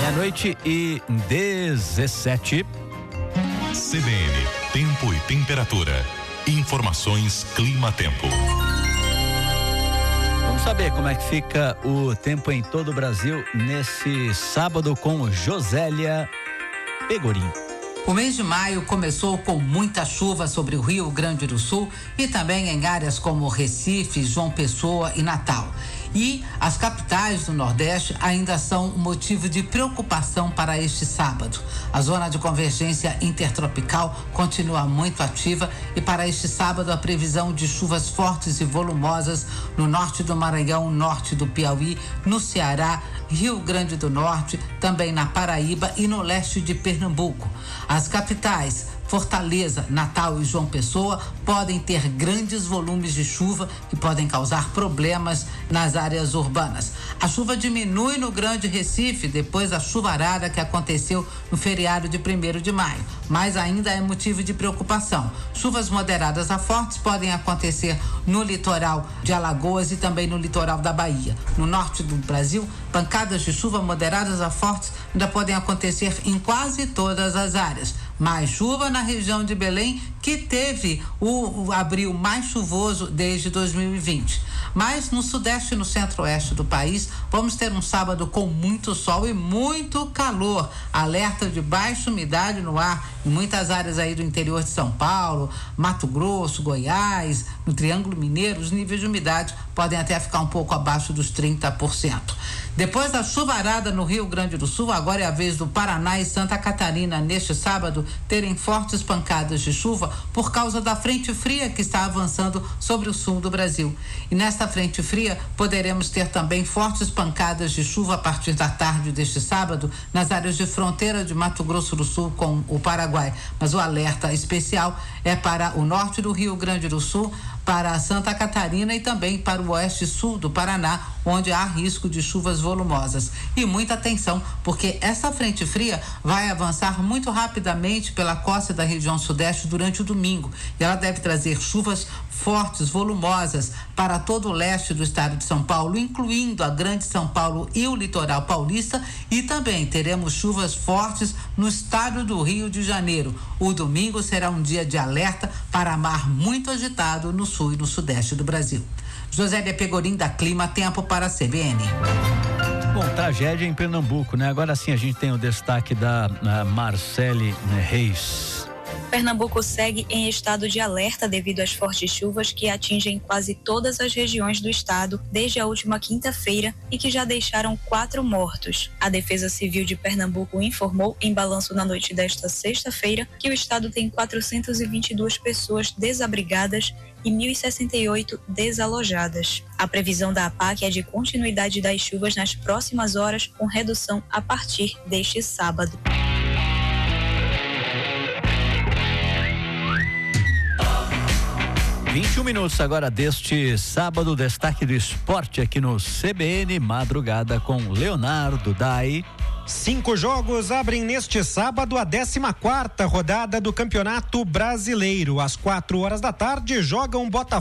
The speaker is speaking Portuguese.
Meia-noite e 17. CBN, tempo e temperatura. Informações Clima-Tempo. Vamos saber como é que fica o tempo em todo o Brasil nesse sábado com Josélia Pegorim. O mês de maio começou com muita chuva sobre o Rio Grande do Sul e também em áreas como Recife, João Pessoa e Natal. E as capitais do Nordeste ainda são motivo de preocupação para este sábado. A zona de convergência intertropical continua muito ativa e para este sábado a previsão de chuvas fortes e volumosas no norte do Maranhão, norte do Piauí, no Ceará, Rio Grande do Norte, também na Paraíba e no leste de Pernambuco. As capitais Fortaleza, Natal e João Pessoa podem ter grandes volumes de chuva que podem causar problemas nas áreas urbanas. A chuva diminui no Grande Recife depois da chuvarada que aconteceu no feriado de 1º de maio, mas ainda é motivo de preocupação. Chuvas moderadas a fortes podem acontecer no litoral de Alagoas e também no litoral da Bahia. No norte do Brasil, pancadas de chuva moderadas a fortes ainda podem acontecer em quase todas as áreas. Mais chuva na região de Belém, que teve o abril mais chuvoso desde 2020. Mas no sudeste e no centro-oeste do país, vamos ter um sábado com muito sol e muito calor. Alerta de baixa umidade no ar em muitas áreas aí do interior de São Paulo, Mato Grosso, Goiás, no Triângulo Mineiro, os níveis de umidade podem até ficar um pouco abaixo dos 30%. Depois da chuvarada no Rio Grande do Sul, agora é a vez do Paraná e Santa Catarina neste sábado terem fortes pancadas de chuva por causa da frente fria que está avançando sobre o sul do Brasil. E nesta frente fria poderemos ter também fortes pancadas de chuva a partir da tarde deste sábado nas áreas de fronteira de Mato Grosso do Sul com o Paraguai. Mas o alerta especial é para o norte do Rio Grande do Sul, para Santa Catarina e também para o oeste e sul do Paraná, onde há risco de chuvas volumosas. E muita atenção, porque essa frente fria vai avançar muito rapidamente pela costa da região sudeste durante o domingo. E ela deve trazer chuvas fortes, volumosas para todo o leste do estado de São Paulo, incluindo a Grande São Paulo e o litoral paulista, e também teremos chuvas fortes no estado do Rio de Janeiro. O domingo será um dia de alerta para mar muito agitado no sul e no sudeste do Brasil. Josélia Pegorim, da Clima Tempo, para a CBN. Bom, tragédia em Pernambuco, né? Agora sim a gente tem o destaque da Marcele Reis. Pernambuco segue em estado de alerta devido às fortes chuvas que atingem quase todas as regiões do estado desde a última quinta-feira e que já deixaram 4 mortos. A Defesa Civil de Pernambuco informou em balanço na noite desta sexta-feira que o estado tem 422 pessoas desabrigadas e 1.068 desalojadas. A previsão da APAC é de continuidade das chuvas nas próximas horas, com redução a partir deste sábado. Minutos agora deste sábado, destaque do esporte aqui no CBN Madrugada com Leonardo Dai. 5 jogos abrem neste sábado a 14ª rodada do Campeonato Brasileiro. Às 4 horas da tarde jogam Botafogo